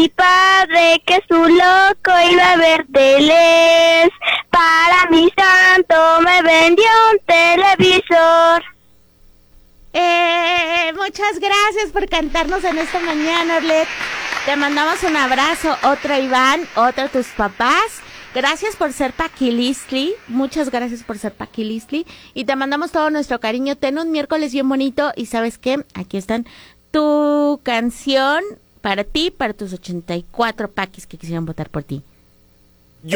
mi padre que su loco iba a ver teles. Para mi santo me vendió un televisor. Muchas gracias por cantarnos en esta mañana, Orlet. Te mandamos un abrazo, otro a Iván, otro a tus papás. Gracias por ser Paquilistli, muchas gracias por ser Paquilistli. Y te mandamos todo nuestro cariño. Ten un miércoles bien bonito y ¿sabes qué? Aquí están tu canción para ti, para tus 84 paquis que quisieran votar por ti.